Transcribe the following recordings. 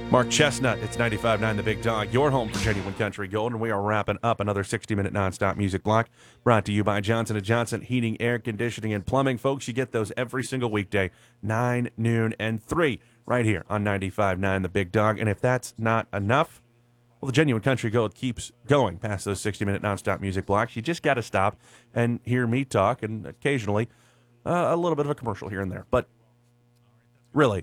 Mark Chestnut, it's 95.9 The Big Dog, your home for genuine country gold, and we are wrapping up another 60-minute nonstop music block brought to you by Johnson & Johnson Heating, Air Conditioning, and Plumbing. Folks, you get those every single weekday, 9, noon, and 3, right here on 95.9 The Big Dog. And if that's not enough, well, the genuine country gold keeps going past those 60-minute nonstop music blocks. You just got to stop and hear me talk, and occasionally a little bit of a commercial here and there. But really,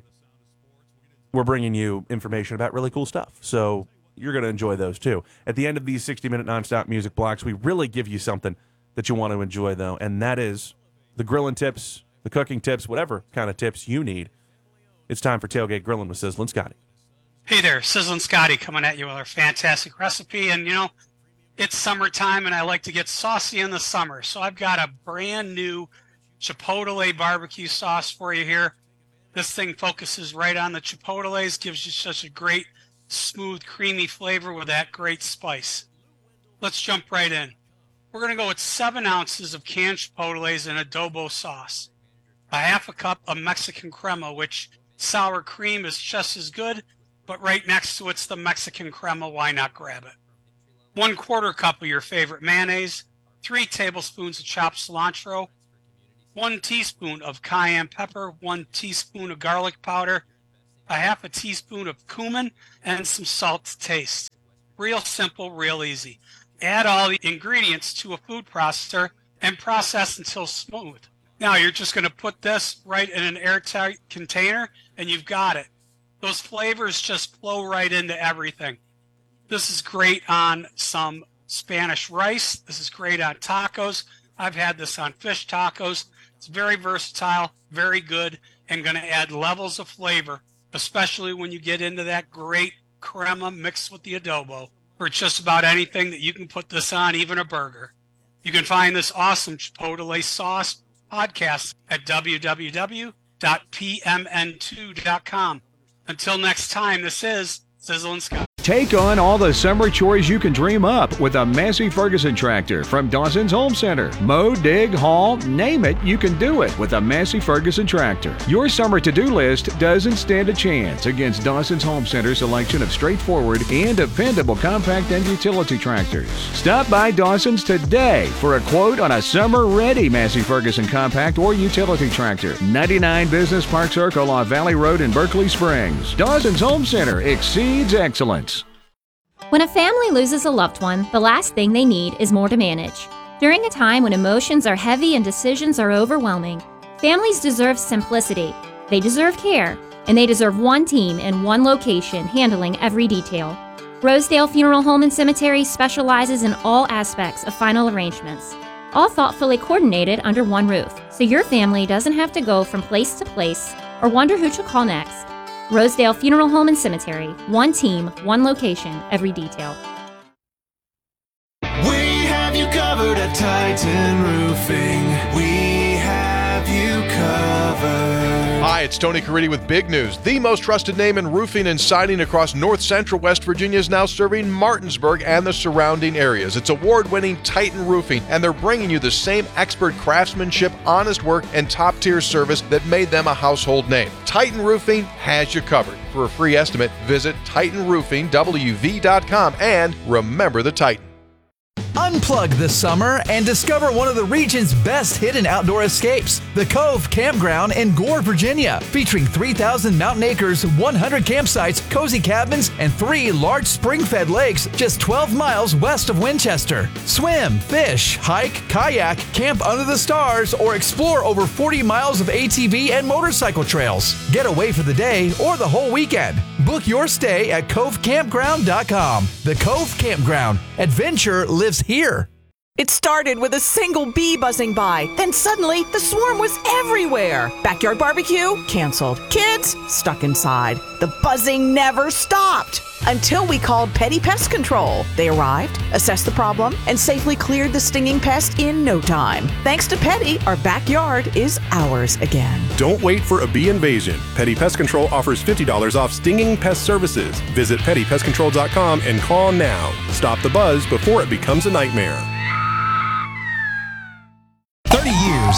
we're bringing you information about really cool stuff. So you're going to enjoy those too. At the end of these 60-minute nonstop music blocks, we really give you something that you want to enjoy, though, and that is the grilling tips, the cooking tips, whatever kind of tips you need. It's time for Tailgate Grilling with Sizzlin' Scotty. Hey there, Sizzlin' Scotty coming at you with our fantastic recipe. And, you know, it's summertime, and I like to get saucy in the summer. So I've got a brand new Chipotle barbecue sauce for you here. This thing focuses right on the chipotles, gives you such a great, smooth, creamy flavor with that great spice. Let's jump right in. We're going to go with 7 ounces of canned chipotles in adobo sauce, a half a cup of Mexican crema, which sour cream is just as good, but right next to it's the Mexican crema. Why not grab it? 1/4 cup of your favorite mayonnaise, 3 tablespoons of chopped cilantro, 1 teaspoon of cayenne pepper, 1 teaspoon of garlic powder, a half a teaspoon of cumin, and some salt to taste. Real simple, real easy. Add all the ingredients to a food processor and process until smooth. Now you're just going to put this right in an airtight container and you've got it. Those flavors just flow right into everything. This is great on some Spanish rice. This is great on tacos. I've had this on fish tacos. It's very versatile, very good, and going to add levels of flavor, especially when you get into that great crema mixed with the adobo. For just about anything that you can put this on, even a burger. You can find this awesome Chipotle sauce podcast at www.pmn2.com. Until next time, this is Sizzlin' Scott. Take on all the summer chores you can dream up with a Massey Ferguson tractor from Dawson's Home Center. Mow, dig, haul, name it, you can do it with a Massey Ferguson tractor. Your summer to-do list doesn't stand a chance against Dawson's Home Center's selection of straightforward and dependable compact and utility tractors. Stop by Dawson's today for a quote on a summer-ready Massey Ferguson compact or utility tractor. 99 Business Park Circle off Valley Road in Berkeley Springs. Dawson's Home Center exceeds excellence. When a family loses a loved one, the last thing they need is more to manage. During a time when emotions are heavy and decisions are overwhelming, families deserve simplicity, they deserve care, and they deserve one team in one location handling every detail. Rosedale Funeral Home and Cemetery specializes in all aspects of final arrangements, all thoughtfully coordinated under one roof, so your family doesn't have to go from place to place or wonder who to call next. Rosedale Funeral Home and Cemetery. One team, one location, every detail. We have you covered at Titan Roofing. We have you covered. Hi, it's Tony Caridi with big news. The most trusted name in roofing and siding across north central West Virginia is now serving Martinsburg and the surrounding areas. It's award-winning Titan Roofing, and they're bringing you the same expert craftsmanship, honest work, and top-tier service that made them a household name. Titan Roofing has you covered. For a free estimate, visit TitanRoofingWV.com and remember the Titan. Unplug this summer and discover one of the region's best hidden outdoor escapes, the Cove Campground in Gore, Virginia, featuring 3,000 mountain acres, 100 campsites, cozy cabins, and 3 large spring-fed lakes just 12 miles west of Winchester. Swim, fish, hike, kayak, camp under the stars, or explore over 40 miles of ATV and motorcycle trails. Get away for the day or the whole weekend. Book your stay at covecampground.com. The Cove Campground. Adventure lives here. It started with a single bee buzzing by. Then suddenly, the swarm was everywhere. Backyard barbecue? Canceled. Kids? Stuck inside. The buzzing never stopped. Until we called Petty Pest Control. They arrived, assessed the problem, and safely cleared the stinging pest in no time. Thanks to Petty, our backyard is ours again. Don't wait for a bee invasion. Petty Pest Control offers $50 off stinging pest services. Visit pettypestcontrol.com and call now. Stop the buzz before it becomes a nightmare. 30 years is a milestone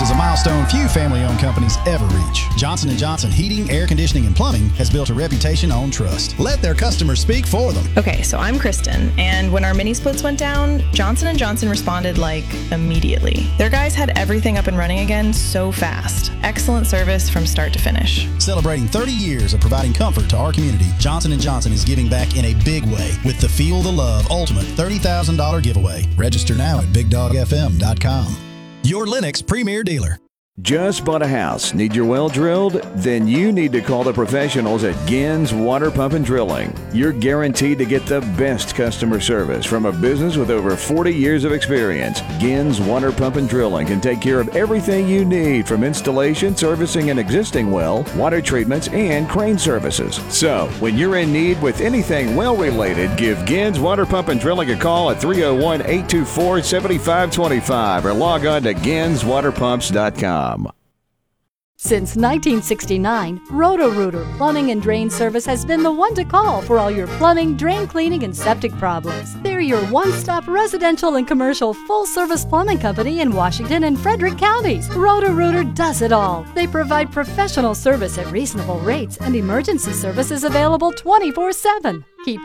milestone few family-owned companies ever reach. Johnson & Johnson Heating, Air Conditioning, and Plumbing has built a reputation on trust. Let their customers speak for them. Okay, so I'm Kristen, and when our mini splits went down, Johnson & Johnson responded like immediately. Their guys had everything up and running again so fast. Excellent service from start to finish. Celebrating 30 years of providing comfort to our community, Johnson & Johnson is giving back in a big way with the Feel the Love Ultimate $30,000 giveaway. Register now at BigDogFM.com. Your Lennox Premier Dealer. Just bought a house? Need your well drilled? Then you need to call the professionals at Gins Water Pump and Drilling. You're guaranteed to get the best customer service from a business with over 40 years of experience. Gins Water Pump and Drilling can take care of everything you need, from installation, servicing an existing well, water treatments, and crane services. So, when you're in need with anything well related, give Gins Water Pump and Drilling a call at 301-824-7525 or log on to ginswaterpumps.com. Since 1969, Roto-Rooter Plumbing and Drain Service has been the one to call for all your plumbing, drain cleaning, and septic problems. They're your one-stop residential and commercial full-service plumbing company in Washington and Frederick counties. Roto-Rooter does it all. They provide professional service at reasonable rates, and emergency service is available 24/7. Keep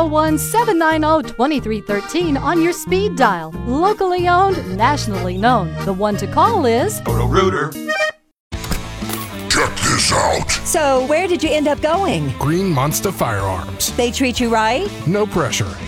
301-790-2313 on your speed dial. Locally owned, nationally known. The one to call is Roto-Rooter. Check this out. So, where did you end up going? Green Monster Firearms. They treat you right? No pressure.